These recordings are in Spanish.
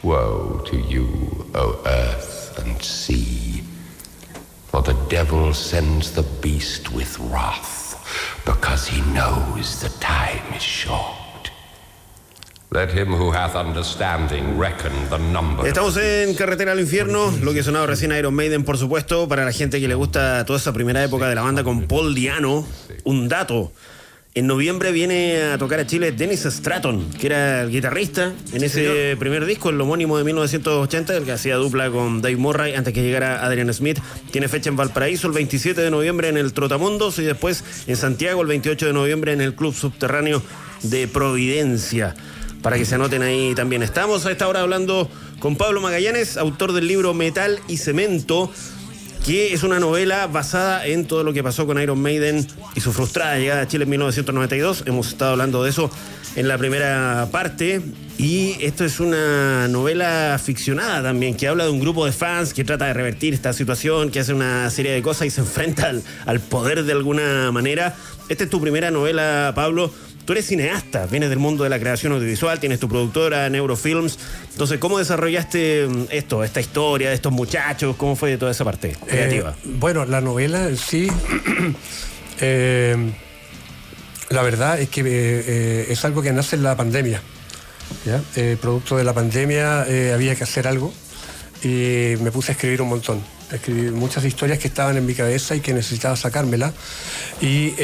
Woe to you, O earth and sea, for the devil sends the beast with wrath, because he knows the time is short. Let him who hath understanding reckon the number. Estamos en Carretera al Infierno, lo que sonaba recién Iron Maiden, por supuesto, para la gente que le gusta toda esa primera época de la banda con Paul Di'Anno. Un dato: en noviembre viene a tocar a Chile Dennis Stratton, que era el guitarrista en ese primer disco, el homónimo de 1980, el que hacía dupla con Dave Murray antes que llegara Adrian Smith. Tiene fecha en Valparaíso el 27 de noviembre en el Trotamundos y después en Santiago el 28 de noviembre en el Club Subterráneo de Providencia, para que se anoten ahí también. Estamos a esta hora hablando con Pablo Magallanes, autor del libro Metal y Cemento, que es una novela basada en todo lo que pasó con Iron Maiden y su frustrada llegada a Chile en 1992. Hemos estado hablando de eso en la primera parte. Y esto es una novela ficcionada también, que habla de un grupo de fans que trata de revertir esta situación, que hace una serie de cosas y se enfrenta al poder de alguna manera. Esta es tu primera novela, Pablo. Tú eres cineasta, vienes del mundo de la creación audiovisual, tienes tu productora, Neurofilms. Entonces, ¿cómo desarrollaste esta historia de estos muchachos? ¿Cómo fue toda esa parte creativa? Bueno, la novela en sí, la verdad es que es algo que nace en la pandemia, ¿ya? Producto de la pandemia había que hacer algo y me puse a escribir un montón. Escribí muchas historias que estaban en mi cabeza y que necesitaba sacármelas. Y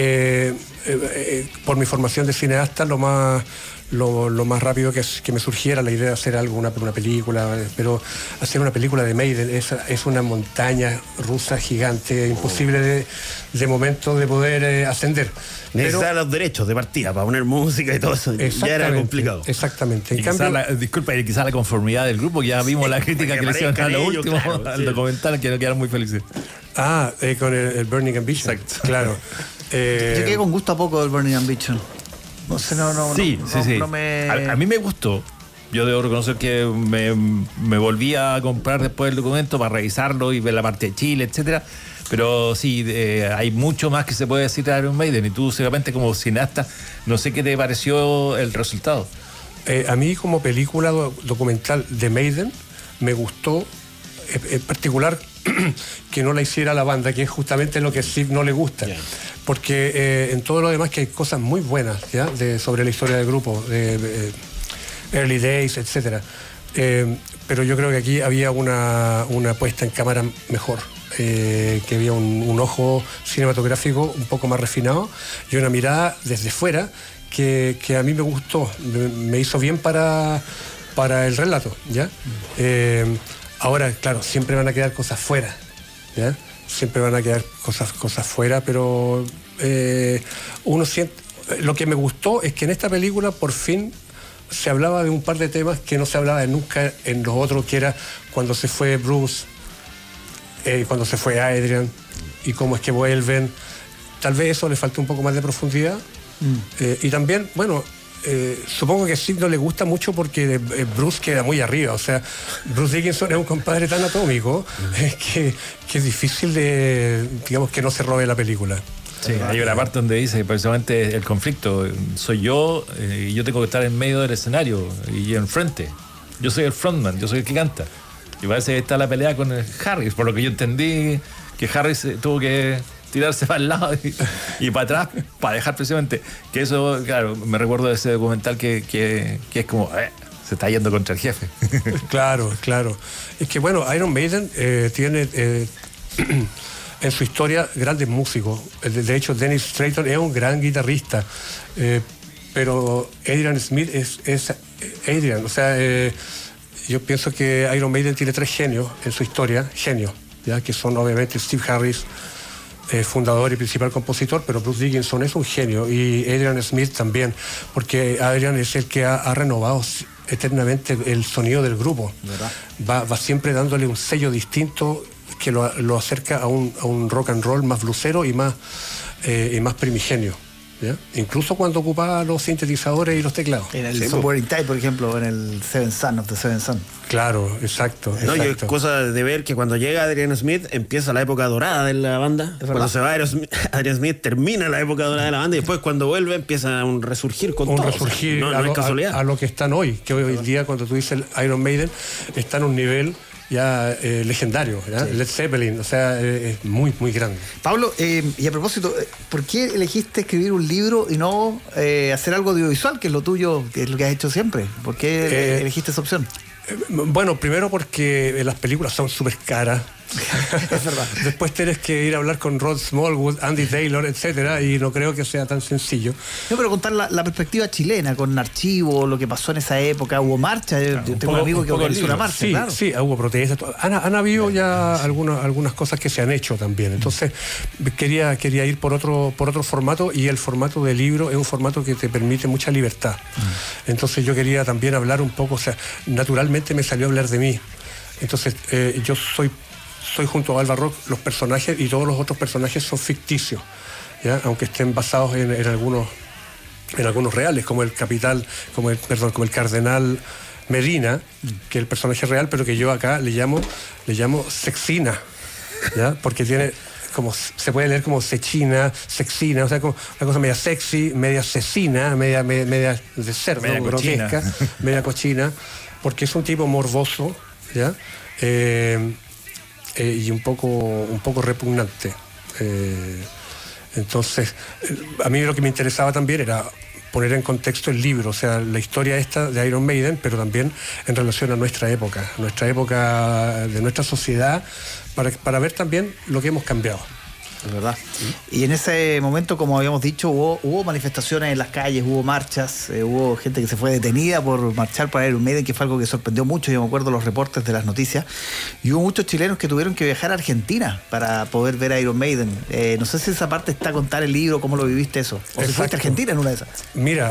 por mi formación de cineasta, lo más rápido que me surgiera la idea de hacer algo, una película, pero hacer una película de Maiden es una montaña rusa gigante, imposible de momento de poder ascender. Necesitaba los derechos de partida para poner música y todo eso. Ya era complicado. Exactamente. En cambio, quizá la conformidad del grupo, ya vimos la crítica que le hicieron a lo último, claro, al documental, que no quedaron muy felices. Con el Burning Ambition. Exacto. Claro. Yo quedé con gusto a poco del Burning Ambition. No sé, sí. No me... A mí me gustó. Yo debo reconocer que me volví a comprar después el documento para revisarlo y ver la parte de Chile, etcétera. Pero sí, hay mucho más que se puede decir de Iron Maiden. Y tú, seguramente, como cineasta, no sé qué te pareció el resultado. A mí, como película documental de Maiden, me gustó en particular que no la hiciera la banda, que es justamente lo que sí no le gusta. Yeah. Porque en todo lo demás que hay cosas muy buenas, ¿ya? Sobre la historia del grupo, de Early Days, etc. Pero yo creo que aquí había una puesta en cámara mejor. Que había un ojo cinematográfico un poco más refinado y una mirada desde fuera que a mí me gustó, me hizo bien para el relato, ¿ya? Ahora, claro, siempre van a quedar cosas fuera, ¿ya? Siempre van a quedar cosas fuera, pero uno siente... Lo que me gustó es que en esta película por fin se hablaba de un par de temas que no se hablaba nunca en los otros, que era cuando se fue Bruce, cuando se fue Adrian y cómo es que vuelven. Tal vez eso le falta un poco más de profundidad. Y también, bueno, supongo que sí no le gusta mucho porque Bruce queda muy arriba. O sea, Bruce Dickinson es un compadre tan atómico que es difícil digamos, que no se robe la película. Sí, hay una parte donde dice precisamente el conflicto. Soy yo y yo tengo que estar en medio del escenario y enfrente. Yo soy el frontman, yo soy el que canta. Y parece que está la pelea con el Harris, por lo que yo entendí, que Harris tuvo que tirarse para el lado y para atrás para dejar precisamente que eso, claro, me recuerdo de ese documental que es como se está yendo contra el jefe. Claro. Es que bueno, Iron Maiden tiene en su historia grandes músicos. De hecho, Dennis Stratton es un gran guitarrista, pero Adrian Smith es Adrian. O sea, yo pienso que Iron Maiden tiene 3 genios en su historia, ¿ya? Que son obviamente Steve Harris, fundador y principal compositor, pero Bruce Dickinson es un genio y Adrian Smith también, porque Adrian es el que ha renovado eternamente el sonido del grupo. Va siempre dándole un sello distinto que lo acerca a un rock and roll más blusero y más primigenio. ¿ya? Incluso cuando ocupaba los sintetizadores y los teclados. En el Somewhere in Time, por ejemplo, en el Seven Son of the Seven Son. Claro, exacto. No, y es exacto. cosa de ver que cuando llega Adrian Smith empieza la época dorada de la banda. Cuando se va Adrian Smith termina la época dorada de la banda y después cuando vuelve empieza un resurgir con todo. Resurgir O sea, no es casualidad. a lo que están hoy, que hoy día cuando tú dices Iron Maiden está en un nivel ya legendario, ¿ya? Sí. Led Zeppelin, o sea, es muy, muy grande. Pablo, y a propósito, ¿por qué elegiste escribir un libro y no hacer algo audiovisual, que es lo tuyo, que es lo que has hecho siempre? ¿Por qué elegiste esa opción? Bueno, primero porque las películas son súper caras. Es verdad. Después tienes que ir a hablar con Rod Smallwood, Andy Taylor, etcétera, y no creo que sea tan sencillo. No, pero contar la perspectiva chilena, con archivo, lo que pasó en esa época. Hubo marcha, yo tengo un amigo que organizó una marcha. Sí, claro. Sí, hubo protestas. Han habido ya algunas cosas que se han hecho también. Entonces quería ir por otro formato, y el formato de libro es un formato que te permite mucha libertad. Entonces yo quería también hablar un poco, o sea, naturalmente me salió a hablar de mí. Entonces yo soy junto a Alba Rock, los personajes y todos los otros personajes son ficticios, ¿ya? Aunque estén basados en algunos reales, como el cardenal Medina, que es el personaje real, pero que yo acá le llamo Sexina, ¿ya? Porque tiene como, se puede leer como sexina, o sea, como una cosa media sexy, media asesina, media de cerdo, media grotesca, media cochina, porque es un tipo morboso, ¿ya? Y un poco repugnante. Entonces, a mí lo que me interesaba también era poner en contexto el libro, o sea, la historia esta de Iron Maiden, pero también en relación a nuestra época de nuestra sociedad, para ver también lo que hemos cambiado. Es verdad. Y en ese momento, como habíamos dicho, hubo manifestaciones en las calles, hubo marchas, hubo gente que se fue detenida por marchar para Iron Maiden, que fue algo que sorprendió mucho. Yo me acuerdo los reportes de las noticias, y hubo muchos chilenos que tuvieron que viajar a Argentina para poder ver a Iron Maiden. No sé si esa parte está a contar el libro, cómo lo viviste eso, o si fuiste a Argentina en una de esas. Mira,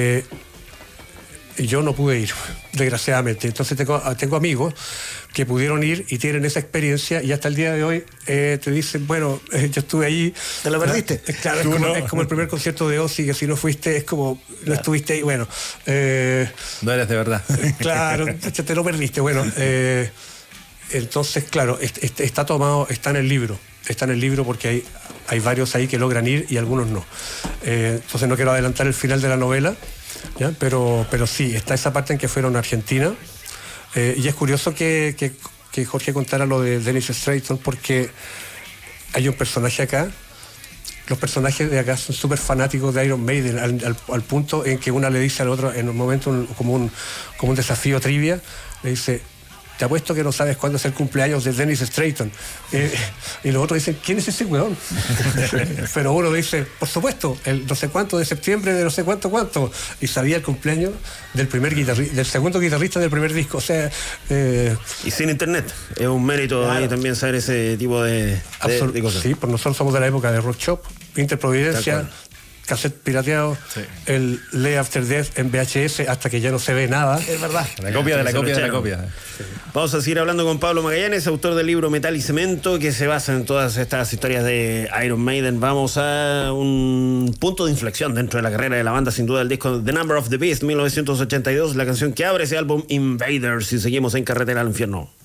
yo no pude ir, desgraciadamente. Entonces tengo amigos que pudieron ir y tienen esa experiencia, y hasta el día de hoy te dicen, bueno, yo estuve allí. ¿Te lo perdiste? Claro, es como el primer concierto de Ozzy, que si no fuiste es como, no estuviste ahí, bueno. No eres de verdad. Claro, te lo perdiste, bueno. Entonces, claro, está en el libro. Está en el libro porque hay varios ahí que logran ir y algunos no. Entonces no quiero adelantar el final de la novela, ¿ya? Pero sí, está esa parte en que fueron a Argentina. Y es curioso que Jorge contara lo de Dennis Stratton, porque hay un personaje acá. Los personajes de acá son súper fanáticos de Iron Maiden, al punto en que una le dice al otro, en un momento como un desafío trivia, le dice: te apuesto que no sabes cuándo es el cumpleaños de Dennis Stratton. Y los otros dicen: ¿quién es ese weón? Pero uno dice: por supuesto, el no sé cuánto de septiembre de no sé cuánto. Y sabía el cumpleaños del segundo guitarrista del primer disco. O sea, y sin internet. Es un mérito, claro, ahí también saber ese tipo de cosas. Sí, pues nosotros somos de la época de Rock Shop, Interprovidencia, cassette pirateado, sí, el Lay After Death en VHS hasta que ya no se ve nada. Es verdad. La copia de la copia de la copia. Sí. Vamos a seguir hablando con Pablo Magallanes, autor del libro Metal y Cemento, que se basa en todas estas historias de Iron Maiden. Vamos a un punto de inflexión dentro de la carrera de la banda, sin duda el disco The Number of the Beast, 1982, la canción que abre ese álbum Invaders, y seguimos en Carretera al Infierno.